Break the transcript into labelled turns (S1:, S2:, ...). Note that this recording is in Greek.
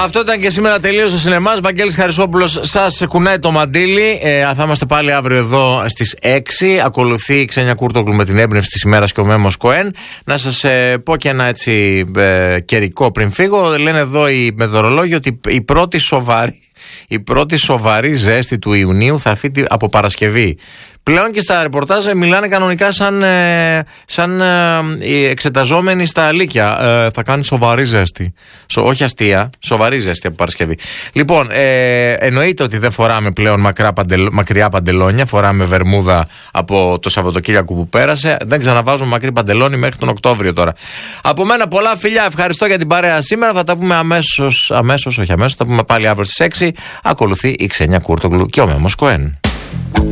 S1: Αυτό ήταν και σήμερα. Τελείωσε ο σινεμάς. Βαγγέλης Χαρισόπουλος σας κουνάει το μαντίλι. Θα είμαστε πάλι αύριο εδώ στις 6. Ακολουθεί η Ξένια Κούρτογλου με την έμπνευση της ημέρας και ο Μέμος Κοέν. Να σας πω και ένα έτσι καιρικό πριν φύγω. Λένε εδώ οι μετεωρολόγοι ότι η πρώτη σοβαρή ζέστη του Ιουνίου θα έρθει από Παρασκευή. Πλέον και στα ρεπορτάζ μιλάνε κανονικά σαν οι εξεταζόμενοι στα Λύκεια. Θα κάνει σοβαρή ζέστη. Όχι αστεία, σοβαρή ζέστη από Παρασκευή. Λοιπόν, εννοείται ότι δεν φοράμε πλέον μακριά παντελόνια. Φοράμε βερμούδα από το Σαββατοκύριακο που πέρασε. Δεν ξαναβάζουμε μακρύ παντελόνι μέχρι τον Οκτώβριο τώρα. Από μένα πολλά φιλιά. Ευχαριστώ για την παρέα σήμερα. Θα τα πούμε αμέσως. Θα τα πούμε πάλι αύριο στις 6. Ακολουθεί η Ξένια Κούρτογλου και ο Μέμος Κοέν.